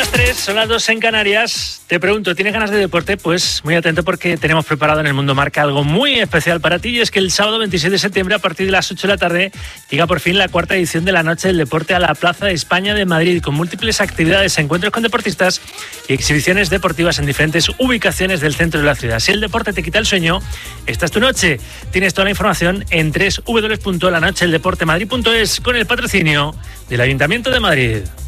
las 3, son las 2 en Canarias. Te pregunto, ¿tienes ganas de deporte? Pues muy atento porque tenemos preparado en el Mundo Marca algo muy especial para ti. Y es que el sábado 26 de septiembre, a partir de las 8 de la tarde, llega por fin la cuarta edición de la Noche del Deporte a la Plaza de España de Madrid, con múltiples actividades, encuentros con deportistas y exhibiciones deportivas en diferentes ubicaciones del centro de la ciudad. Si el deporte te quita el sueño, esta es tu noche. Tienes toda la información en www.lanochedeldeportemadrid.es con el patrocinio del Ayuntamiento de Madrid.